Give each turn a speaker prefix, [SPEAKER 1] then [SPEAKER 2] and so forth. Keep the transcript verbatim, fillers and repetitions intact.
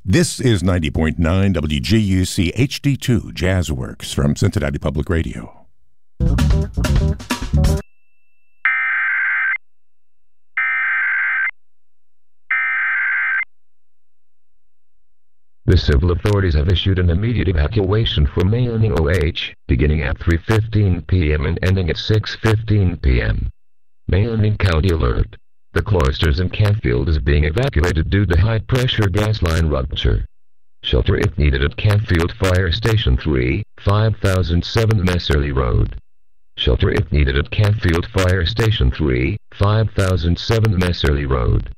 [SPEAKER 1] This is ninety point nine W G U C H D two Jazzworks from Cincinnati Public Radio.
[SPEAKER 2] The civil authorities have issued an immediate evacuation for Mayoning O H, beginning at three fifteen p m and ending at six fifteen p m Mayoning County alert. The Cloisters in Canfield is being evacuated due to high-pressure gas line rupture. Shelter if needed at Canfield Fire Station three, five thousand seven Messerly Road. Shelter if needed at Canfield Fire Station three, five thousand seven Messerly Road.